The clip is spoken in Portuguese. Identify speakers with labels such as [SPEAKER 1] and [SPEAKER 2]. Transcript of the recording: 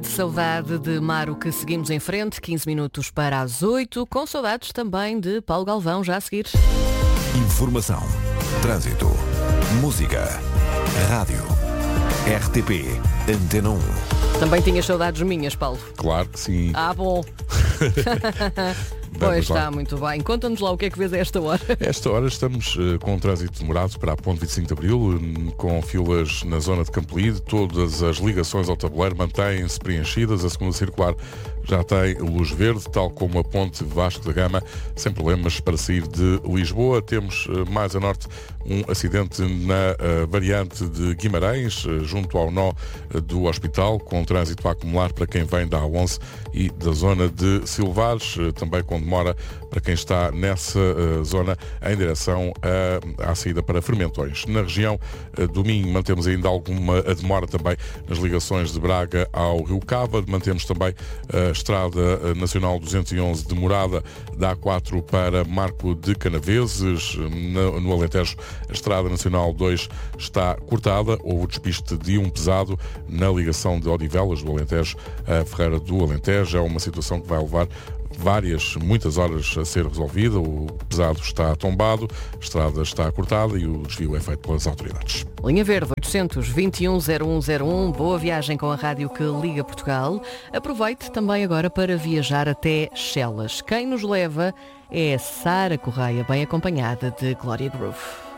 [SPEAKER 1] Saudade de Maro, que seguimos em frente, 15 minutos para as 8, com saudades também de Paulo Galvão, já a seguir.
[SPEAKER 2] Informação, trânsito, música, rádio, RTP, Antena 1.
[SPEAKER 1] Também tinhas saudades minhas, Paulo?
[SPEAKER 3] Claro que sim.
[SPEAKER 1] Ah, bom. Pois está, muito bem. Conta-nos lá o que é que vês a esta hora.
[SPEAKER 3] A esta hora estamos com um trânsito demorado para a ponte 25 de Abril, com filas na zona de Campolide. Todas as ligações ao tabuleiro mantêm-se preenchidas. A segunda circular já tem luz verde, tal como a ponte Vasco da Gama, sem problemas para sair de Lisboa. Temos mais a norte um acidente na variante de Guimarães, junto ao nó do hospital, com trânsito a acumular para quem vem da A11 e da zona de Silvares, também com demora para quem está nessa zona em direção à saída para Fermentões. Na região do Minho mantemos ainda alguma demora também nas ligações de Braga ao Rio Cava. Mantemos também a Estrada Nacional 211 demorada da A4 para Marco de Canaveses. No Alentejo, a Estrada Nacional 2 está cortada. Houve o despiste de um pesado na ligação de Odivelas do Alentejo a Ferreira do Alentejo. É uma situação que vai levar muitas horas a ser resolvida. O pesado está tombado, a estrada está cortada e o desvio é feito pelas autoridades.
[SPEAKER 1] Linha Verde, 800-21-0101. Boa viagem com a rádio que liga Portugal. Aproveite também agora para viajar até Chelas. Quem nos leva é Sara Correia, bem acompanhada de Glória Groove.